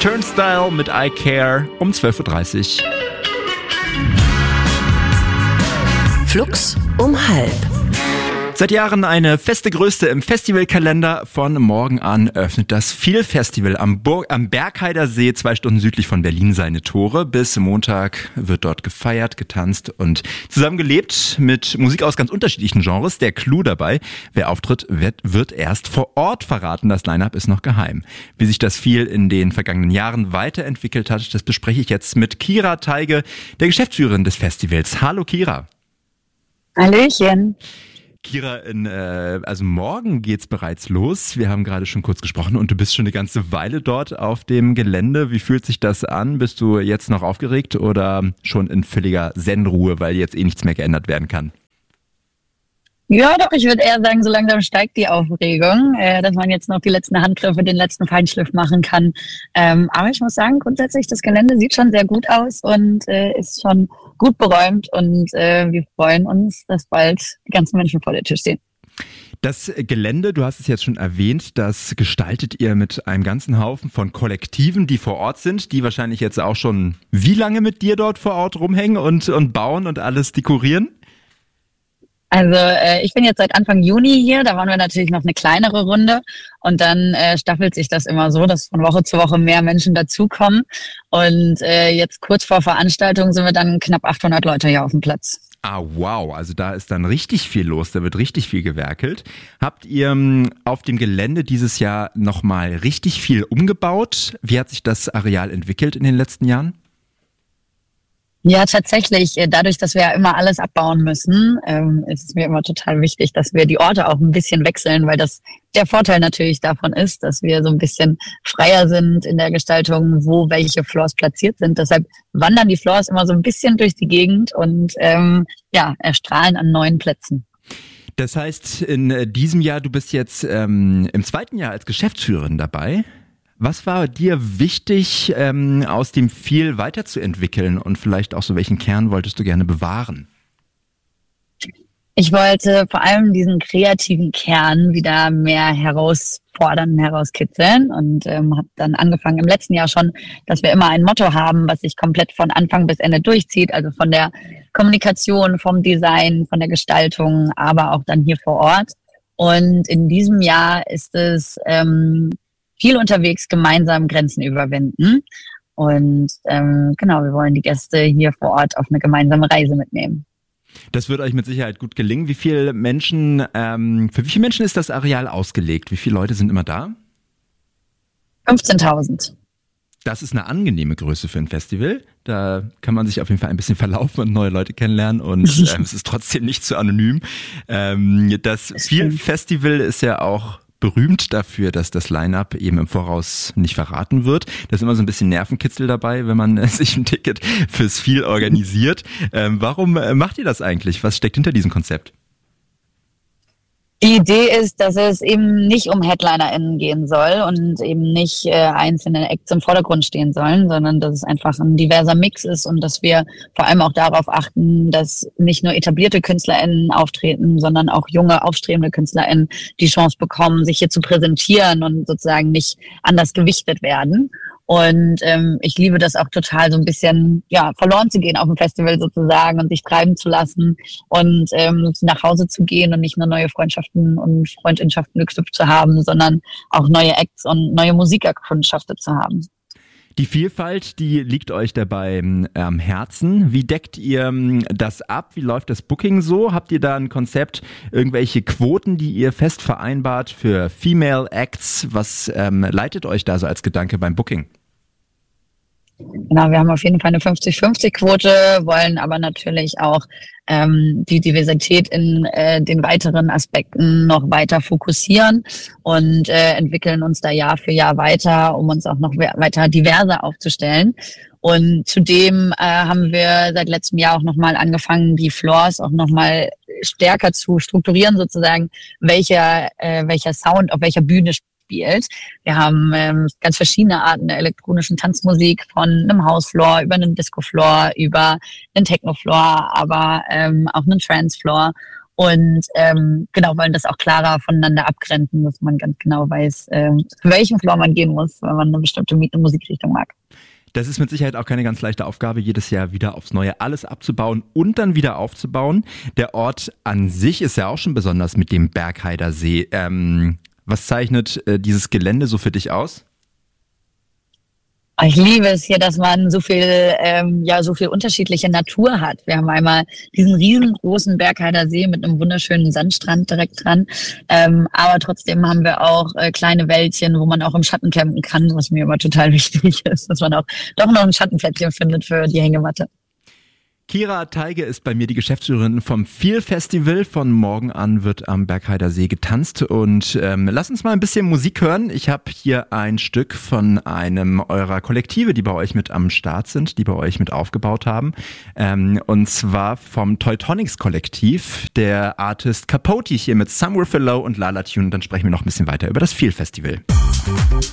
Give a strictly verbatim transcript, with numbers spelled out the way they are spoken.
Turnstile mit I Care um zwölf Uhr dreißig. Flux um halb. Seit Jahren eine feste Größe im Festivalkalender. Von morgen an öffnet das Feel-Festival am, Burg, am Bergheider See, zwei Stunden südlich von Berlin, seine Tore. Bis Montag wird dort gefeiert, getanzt und zusammen gelebt mit Musik aus ganz unterschiedlichen Genres. Der Clou dabei: wer auftritt, wird, wird erst vor Ort verraten. Das Line-Up ist noch geheim. Wie sich das Feel in den vergangenen Jahren weiterentwickelt hat, das bespreche ich jetzt mit Kira Teige, der Geschäftsführerin des Festivals. Hallo Kira. Hallöchen. Kira, in, äh, also morgen geht's bereits los. Wir haben gerade schon kurz gesprochen und du bist schon eine ganze Weile dort auf dem Gelände. Wie fühlt sich das an? Bist du jetzt noch aufgeregt oder schon in völliger Zen-Ruhe, weil jetzt eh nichts mehr geändert werden kann? Ja, doch, ich würde eher sagen, so langsam steigt die Aufregung, äh, dass man jetzt noch die letzten Handgriffe, den letzten Feinschliff machen kann. Ähm, aber ich muss sagen, grundsätzlich, das Gelände sieht schon sehr gut aus und äh, ist schon gut beräumt und äh, wir freuen uns, dass bald die ganzen Menschen vor der Tür stehen. Das Gelände, du hast es jetzt schon erwähnt, das gestaltet ihr mit einem ganzen Haufen von Kollektiven, die vor Ort sind, die wahrscheinlich jetzt auch schon wie lange mit dir dort vor Ort rumhängen und, und bauen und alles dekorieren? Also äh, ich bin jetzt seit Anfang Juni hier, da waren wir natürlich noch eine kleinere Runde und dann äh, staffelt sich das immer so, dass von Woche zu Woche mehr Menschen dazukommen und äh, jetzt kurz vor Veranstaltung sind wir dann knapp achthundert Leute hier auf dem Platz. Ah, wow, also da ist dann richtig viel los, da wird richtig viel gewerkelt. Habt ihr m, auf dem Gelände dieses Jahr nochmal richtig viel umgebaut? Wie hat sich das Areal entwickelt in den letzten Jahren? Ja, tatsächlich. Dadurch, dass wir ja immer alles abbauen müssen, ähm, ist es mir immer total wichtig, dass wir die Orte auch ein bisschen wechseln, weil das der Vorteil natürlich davon ist, dass wir so ein bisschen freier sind in der Gestaltung, wo welche Floors platziert sind. Deshalb wandern die Floors immer so ein bisschen durch die Gegend und ähm, ja, erstrahlen an neuen Plätzen. Das heißt, in diesem Jahr, du bist jetzt ähm, im zweiten Jahr als Geschäftsführerin dabei. Was war dir wichtig, ähm, aus dem Feel weiterzuentwickeln und vielleicht auch so, welchen Kern wolltest du gerne bewahren? Ich wollte vor allem diesen kreativen Kern wieder mehr herausfordern, herauskitzeln und ähm, habe dann angefangen im letzten Jahr schon, dass wir immer ein Motto haben, was sich komplett von Anfang bis Ende durchzieht, also von der Kommunikation, vom Design, von der Gestaltung, aber auch dann hier vor Ort. Und in diesem Jahr ist es ähm, viel unterwegs, gemeinsam Grenzen überwinden. Und ähm, genau, wir wollen die Gäste hier vor Ort auf eine gemeinsame Reise mitnehmen. Das wird euch mit Sicherheit gut gelingen. Wie viele Menschen, ähm, für wie viele Menschen ist das Areal ausgelegt? Wie viele Leute sind immer da? fünfzehntausend. Das ist eine angenehme Größe für ein Festival. Da kann man sich auf jeden Fall ein bisschen verlaufen und neue Leute kennenlernen und ähm, es ist trotzdem nicht so anonym. Ähm, das Feel Festival ist ja auch berühmt dafür, dass das Line-Up eben im Voraus nicht verraten wird. Da ist immer so ein bisschen Nervenkitzel dabei, wenn man sich ein Ticket fürs Feel organisiert. Ähm, warum macht ihr das eigentlich? Was steckt hinter diesem Konzept? Die Idee ist, dass es eben nicht um HeadlinerInnen gehen soll und eben nicht äh, einzelne Acts im Vordergrund stehen sollen, sondern dass es einfach ein diverser Mix ist und dass wir vor allem auch darauf achten, dass nicht nur etablierte KünstlerInnen auftreten, sondern auch junge, aufstrebende KünstlerInnen die Chance bekommen, sich hier zu präsentieren und sozusagen nicht anders gewichtet werden. Und ähm, ich liebe das auch total, so ein bisschen ja verloren zu gehen auf dem Festival sozusagen und sich treiben zu lassen und ähm, nach Hause zu gehen und nicht nur neue Freundschaften und Freundschaften geknüpft zu haben, sondern auch neue Acts und neue Musik erkundschaftet zu haben. Die Vielfalt, die liegt euch dabei am Herzen. Wie deckt ihr das ab? Wie läuft das Booking so? Habt ihr da ein Konzept, irgendwelche Quoten, die ihr fest vereinbart für Female Acts? Was ähm, leitet euch da so als Gedanke beim Booking? Genau, wir haben auf jeden Fall eine fünfzig fünfzig Quote, wollen aber natürlich auch ähm, die Diversität in äh, den weiteren Aspekten noch weiter fokussieren und äh, entwickeln uns da Jahr für Jahr weiter, um uns auch noch weiter diverser aufzustellen. Und zudem äh, haben wir seit letztem Jahr auch nochmal angefangen, die Floors auch nochmal stärker zu strukturieren, sozusagen, welcher, äh, welcher Sound auf welcher Bühne spielt. Wir haben ähm, ganz verschiedene Arten der elektronischen Tanzmusik, von einem Housefloor über einen Discofloor, über einen Technofloor, aber ähm, auch einen Trancefloor. Und ähm, genau, wollen das auch klarer voneinander abgrenzen, dass man ganz genau weiß, ähm, zu welchem Floor man gehen muss, wenn man eine bestimmte Musikrichtung mag. Das ist mit Sicherheit auch keine ganz leichte Aufgabe, jedes Jahr wieder aufs Neue alles abzubauen und dann wieder aufzubauen. Der Ort an sich ist ja auch schon besonders mit dem Bergheider See. Ähm, was zeichnet äh, dieses Gelände so für dich aus? Ich liebe es hier, dass man so viel, ähm, ja, so viel unterschiedliche Natur hat. Wir haben einmal diesen riesengroßen Bergheider See mit einem wunderschönen Sandstrand direkt dran. Ähm, aber trotzdem haben wir auch äh, kleine Wäldchen, wo man auch im Schatten campen kann, was mir immer total wichtig ist, dass man auch doch noch ein Schattenplätzchen findet für die Hängematte. Kira Teige ist bei mir die Geschäftsführerin vom Feel Festival. Von morgen an wird am Bergheider See getanzt und ähm, lass uns mal ein bisschen Musik hören. Ich habe hier ein Stück von einem eurer Kollektive, die bei euch mit am Start sind, die bei euch mit aufgebaut haben. Ähm, und zwar vom Teutonics Kollektiv, der Artist Capote hier mit Somewhere Below und Lala Tune. Dann sprechen wir noch ein bisschen weiter über das Feel Festival.